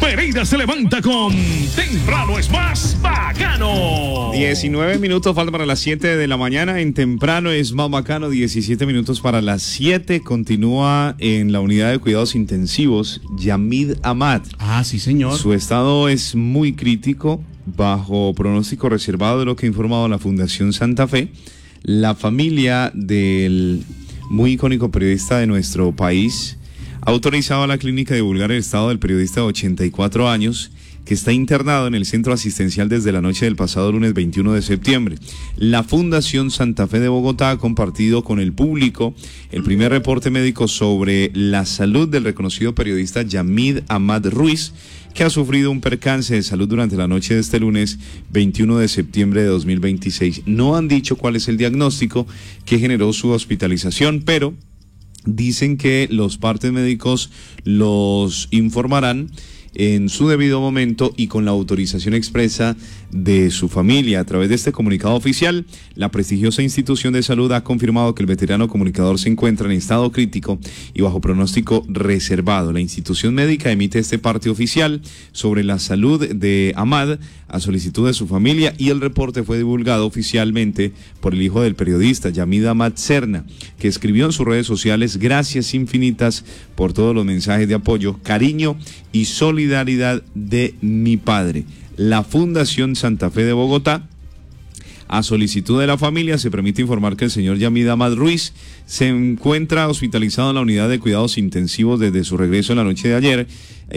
Pereira se levanta con Temprano es más bacano. 19 minutos falta para las 7 de la mañana. En Temprano es más bacano. 17 minutos para las 7. Continúa en la unidad de cuidados intensivos Yamid Ahmad. Ah, sí, señor. Su estado es muy crítico, bajo pronóstico reservado, de lo que ha informado la Fundación Santa Fe. La familia del muy icónico periodista de nuestro país ha autorizado a la clínica a divulgar el estado del periodista de 84 años, que está internado en el centro asistencial desde la noche del pasado lunes 21 de septiembre. La Fundación Santa Fe de Bogotá ha compartido con el público el primer reporte médico sobre la salud del reconocido periodista Yamid Ahmad Ruiz, que ha sufrido un percance de salud durante la noche de este lunes 21 de septiembre de 2026. No han dicho cuál es el diagnóstico que generó su hospitalización, pero dicen que los partes médicos los informarán en su debido momento y con la autorización expresa de su familia. A través de este comunicado oficial, la prestigiosa institución de salud ha confirmado que el veterano comunicador se encuentra en estado crítico y bajo pronóstico reservado. La institución médica emite este parte oficial sobre la salud de Ahmad a solicitud de su familia, y el reporte fue divulgado oficialmente por el hijo del periodista, Yamid Ahmad Serna, que escribió en sus redes sociales: gracias infinitas por todos los mensajes de apoyo, cariño y solidaridad de mi padre. La Fundación Santa Fe de Bogotá, a solicitud de la familia, se permite informar que el señor Yamid Ahmad Ruiz se encuentra hospitalizado en la unidad de cuidados intensivos desde su regreso en la noche de ayer.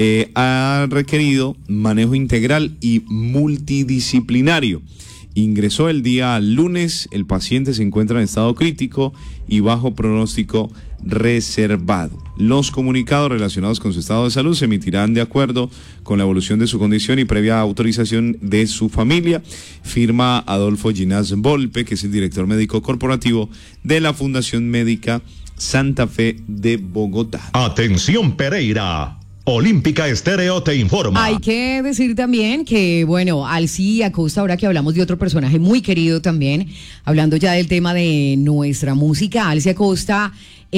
Ha requerido manejo integral y multidisciplinario. Ingresó el día lunes. El paciente se encuentra en estado crítico y bajo pronóstico reservado. Los comunicados relacionados con su estado de salud se emitirán de acuerdo con la evolución de su condición y previa autorización de su familia. Firma Adolfo Ginás Volpe, que es el director médico corporativo de la Fundación Médica Santa Fe de Bogotá. Atención, Pereira. Olímpica Estéreo te informa. Hay que decir también que, bueno, Alci Acosta, ahora que hablamos de otro personaje muy querido también, hablando ya del tema de nuestra música, Alci Acosta,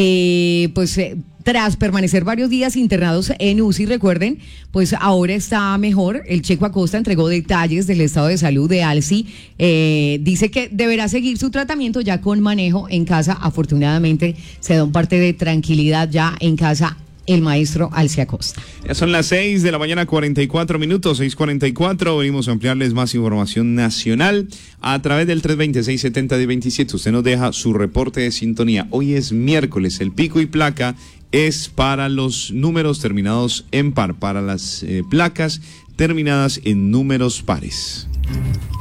tras permanecer varios días internados en UCI, recuerden, pues ahora está mejor. El Checo Acosta entregó detalles del estado de salud de Alci. Dice que deberá seguir su tratamiento ya con manejo en casa. Afortunadamente se da un parte de tranquilidad ya en casa el maestro Alci Acosta. Ya son las 6 de la mañana, 44 minutos, 6:44. Venimos a ampliarles más información nacional a través del 326-70-27. Usted nos deja su reporte de sintonía. Hoy es miércoles. El pico y placa es para los números terminados en par, para las placas terminadas en números pares.